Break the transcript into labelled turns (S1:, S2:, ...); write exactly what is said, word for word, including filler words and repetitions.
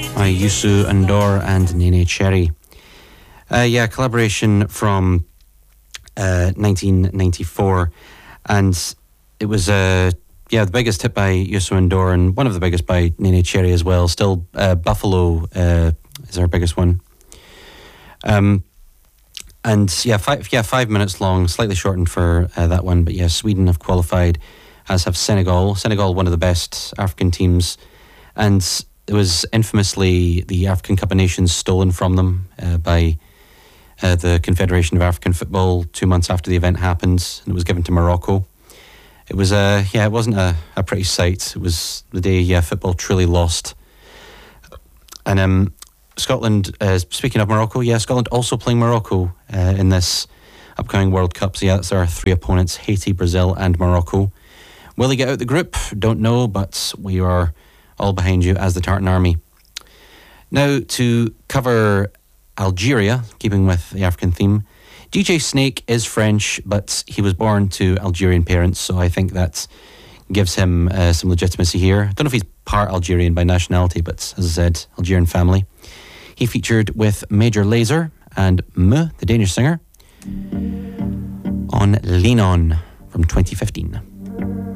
S1: by Youssou N'Dour and Néné Cherry. Uh, yeah, collaboration from uh, nineteen ninety-four, and it was uh, yeah the biggest hit by Youssou N'Dour and one of the biggest by Néné Cherry as well. Still, uh, Buffalo uh, is our biggest one. Um, and yeah, five yeah five minutes long, slightly shortened for uh, that one. But yeah, Sweden have qualified, as have Senegal. Senegal, one of the best African teams, and it was infamously the African Cup of Nations stolen from them uh, by uh, the Confederation of African Football two months after the event happened, and it was given to Morocco. It was a yeah, it wasn't a, a pretty sight. It was the day yeah football truly lost. And um, Scotland, uh, speaking of Morocco, yeah, Scotland also playing Morocco uh, in this upcoming World Cup. So yeah, that's our three opponents: Haiti, Brazil, and Morocco. Will they get out the group? Don't know, but we are all behind you as the Tartan Army. Now to cover Algeria, keeping with the African theme. D J Snake is French, but he was born to Algerian parents, so I think that gives him uh, some legitimacy here. I don't know if he's part Algerian by nationality, but as I said, Algerian family. He featured with Major Lazer and Me, the Danish singer, on Lean On from twenty fifteen.